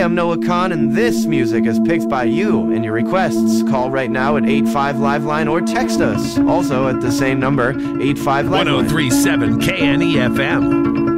I'm Noah Khan, and this music is picked by you and your requests. Call right now at 85-LIVELINE or text us, also at the same number, 85-LIVELINE. 1037 KNEFM.